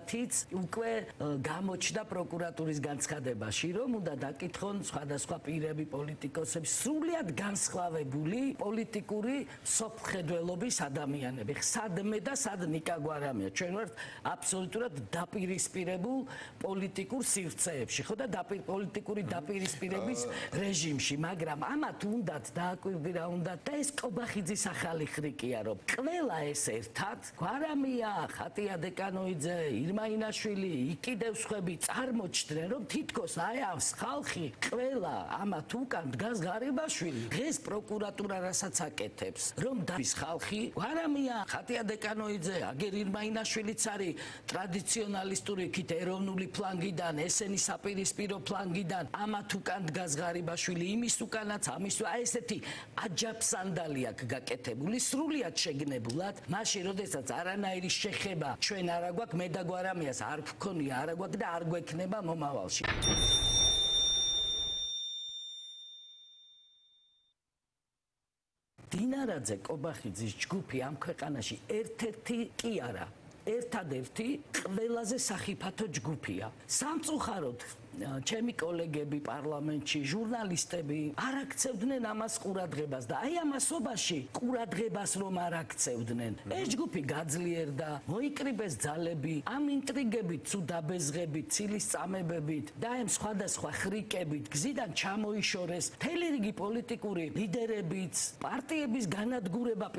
მათიც უკვე გამოჩნდა პროკურატურის განცხადებაში, რომ უნდა დაკითხონ სხვადასხვა პირები, პოლიტიკოსები, სრულიად განსხვავებული პოლიტიკური სოფხედველობის ადამიანები. სადმე და სად ნიკა გვარამია. ჩვენ ვართ აბსოლუტურად დაპირისპირებულ პოლიტიკურ სივრცეებში, ხო და პოლიტიკური დაპირისპირების რეჟიმში, მაგრამ ამათ უნდათ დააკვირდირა უნდათ და ეს კობახიძის ახალი ხრიკია, რომ ყველა ეს ერთად გვარამია, ხატია დეკანოიძე, ირმა ინაშვილი, კიდევ სხვები წარმოჩდნენ, რომ თითქოს აი ამს ხალხი ყველა ამათ უკან დგას ღარიბაშვილი, დღეს პროკურატურა რასაც აკეთებს, რომ დავის ხალხი, გვარამია, ხატია დეკანოიძე, აგერ ირმა ინაშვილიც არის ტრადიციონალისტური იქით ეროვნული ფლანგიდან, ესენი საპირისპირო ფლანგიდან, ამათ უკან დგას ღარიბაშვილი, იმის უკანაც, ამის აი ესეთი აჯაფსანდალი აქვს გაკეთებული, სრულიად შეგნებულად, მაშინ როდესაც არანაირი შეხება ჩვენ არ აგვაქვს, მე და გვარამიას არ გქონია, არ აგვაქვს და არ გვექნება მომავალში. დინარაძე კობახიძის ჯგუფი ამ ქვეყანაში ერთ-ერთი კი არა, ერთადერთი ყველაზე სახიფათო ჯგუფია. სამწუხაროდ ჩემი კოლეგები პარლამენტში, ჟურნალისტები არ აქცევდნენ ამას ყურადღებას და აი ამასობაში ყურადღებას რომ არ აქცევდნენ. ეს ჯგუფი გაძლიერდა, მოიკრიბეს ძალები, ამ ინტრიგებით, ცუდაბეზღებით, ცილის წამებებით და ამ სხვადასხვა ხრიკებით გზიდან ჩამოიშორეს მთელი რიგი პოლიტიკური ლიდერებიც, პარტიების განადგურება